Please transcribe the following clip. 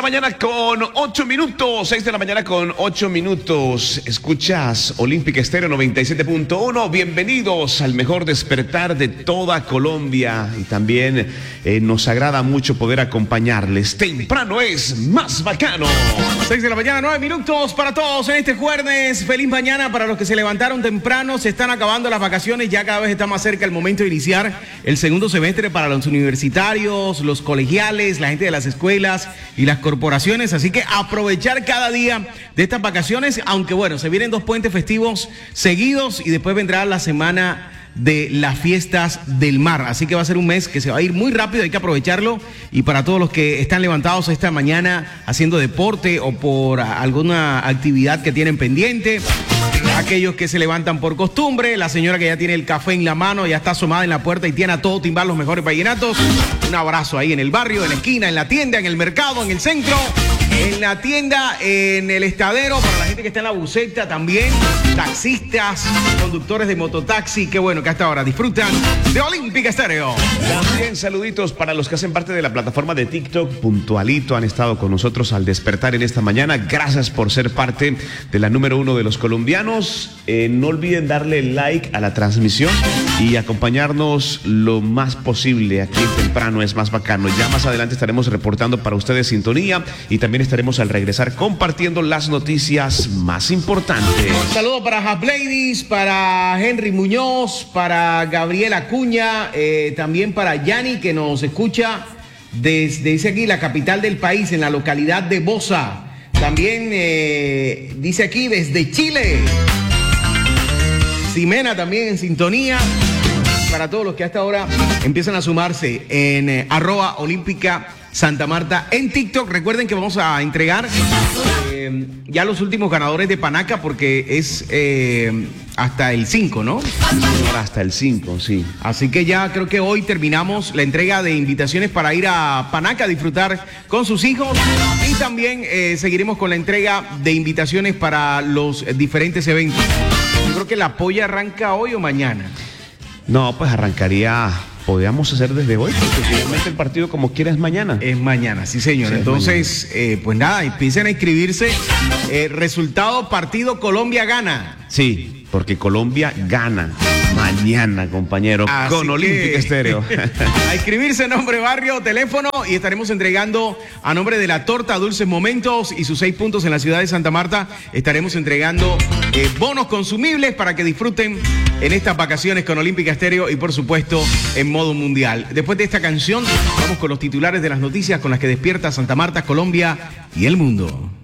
Mañana con 8 minutos, 6 de la mañana con 8 minutos. Escuchas Olímpica Estéreo 97.1. Bienvenidos al mejor despertar de toda Colombia. Y también nos agrada mucho poder acompañarles. Temprano es más bacano. 6 de la mañana, 9 minutos para todos en este jueves. Feliz mañana para los que se levantaron temprano. Se están acabando las vacaciones. Ya cada vez está más cerca el momento de iniciar el segundo semestre para los universitarios, los colegiales, la gente de las escuelas y las corporaciones, así que aprovechar cada día de estas vacaciones, aunque bueno, se vienen 2 puentes festivos seguidos y después vendrá la semana de las fiestas del mar, así que va a ser un mes que se va a ir muy rápido, hay que aprovecharlo. Y para todos los que están levantados esta mañana haciendo deporte o por alguna actividad que tienen pendiente, aquellos que se levantan por costumbre, la señora que ya tiene el café en la mano, ya está asomada en la puerta y tiene a todo timbar los mejores vallenatos, un abrazo ahí en el barrio, en la esquina, en la tienda, en el mercado, en el centro, en la tienda, en el estadero, para la gente que está en la buseta también, taxistas, conductores de mototaxi, qué bueno que hasta ahora disfrutan de Olímpica Estéreo. También saluditos para los que hacen parte de la plataforma de TikTok, puntualito, han estado con nosotros al despertar en esta mañana. Gracias por ser parte de la número 1 de los colombianos. No olviden darle like a la transmisión y acompañarnos lo más posible aquí temprano es más bacano. Ya más adelante estaremos reportando para ustedes sintonía y también estaremos al regresar compartiendo las noticias más importantes. Un saludo para Habladies, para Henry Muñoz, para Gabriela Acuña, también para Yanni que nos escucha desde, dice aquí, la capital del país, en la localidad de Bosa. También dice aquí desde Chile. Ximena también en sintonía. Para todos los que hasta ahora empiezan a sumarse en @Olímpica Santa Marta en TikTok. Recuerden que vamos a entregar ya los últimos ganadores de Panaca porque es hasta el 5, ¿no? Ahora hasta el 5, sí. Así que ya creo que hoy terminamos la entrega de invitaciones para ir a Panaca a disfrutar con sus hijos y también seguiremos con la entrega de invitaciones para los diferentes eventos. Yo creo que la polla arranca hoy o mañana. No, pues arrancaría, podríamos hacer desde hoy, porque finalmente el partido como quiera es mañana. Es mañana, sí señor. Sí, entonces, pues nada, empiecen a inscribirse. Resultado, partido Colombia gana. Sí, porque Colombia gana mañana, compañero, así con Olímpica Estéreo. A inscribirse, nombre, barrio, teléfono, y estaremos entregando a nombre de la Torta Dulces Momentos y sus 6 puntos en la ciudad de Santa Marta. Estaremos entregando bonos consumibles para que disfruten en estas vacaciones con Olímpica Estéreo y por supuesto en modo mundial. Después de esta canción, vamos con los titulares de las noticias con las que despierta Santa Marta, Colombia y el mundo.